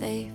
safe.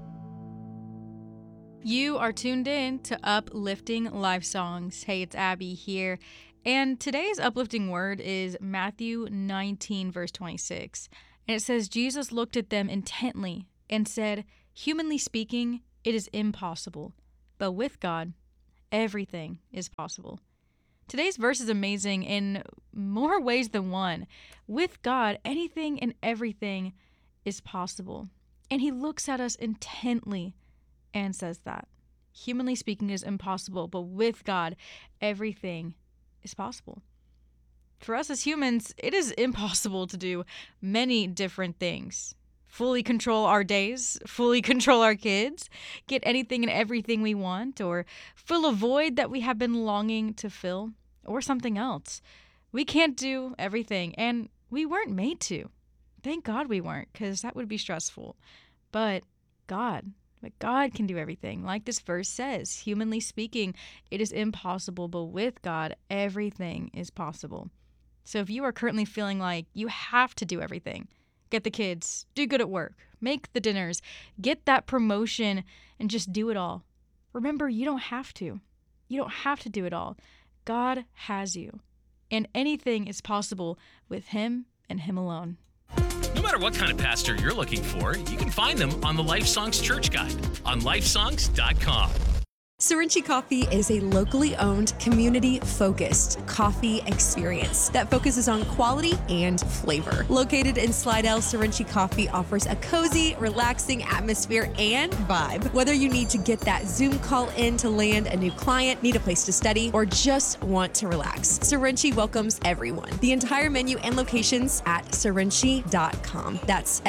You are tuned in to Uplifting Life Songs. Hey, it's Abby here. And today's uplifting word is Matthew 19, verse 26. And it says, Jesus looked at them intently and said, humanly speaking, it is impossible. But with God, everything is possible. Today's verse is amazing in more ways than one. With God, anything and everything is possible. And he looks at us intently and says that. Humanly speaking, it is impossible, but with God, everything is possible. For us as humans, it is impossible to do many different things. Fully control our days, fully control our kids, get anything and everything we want, or fill a void that we have been longing to fill, or something else. We can't do everything, and we weren't made to. Thank God we weren't, because that would be stressful. But God can do everything. Like this verse says, humanly speaking, it is impossible, but with God, everything is possible. So if you are currently feeling like you have to do everything, get the kids, do good at work, make the dinners, get that promotion, and just do it all. Remember, you don't have to. You don't have to do it all. God has you. And anything is possible with Him and Him alone. No matter what kind of pastor you're looking for, you can find them on the Life Songs Church Guide on lifesongs.com. Sorinchi Coffee is a locally owned, community-focused coffee experience that focuses on quality and flavor. Located in Slidell, Sorinchi Coffee offers a cozy, relaxing atmosphere and vibe. Whether you need to get that Zoom call in to land a new client, need a place to study, or just want to relax, Sorinchi welcomes everyone. The entire menu and locations at sorinchi.com. That's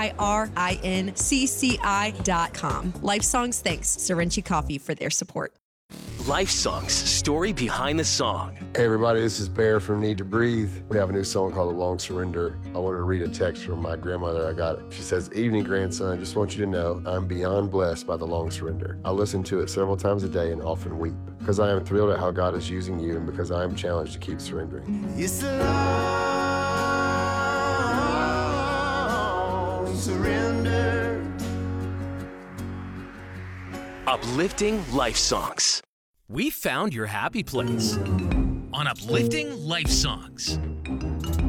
SIRINCCI.com. Life Songs thanks Sorinchi Coffee for their support. Life Songs, story behind the song. Hey everybody, this is Bear from Need to Breathe. We have a new song called The Long Surrender. I wanted to read a text from my grandmother. I got it. She says, "Evening, grandson. Just want you to know I'm beyond blessed by The Long Surrender. I listen to it several times a day and often weep because I am thrilled at how God is using you and because I am challenged to keep surrendering." It's a long surrender. Uplifting Life Songs. We found your happy place on Uplifting Life Songs.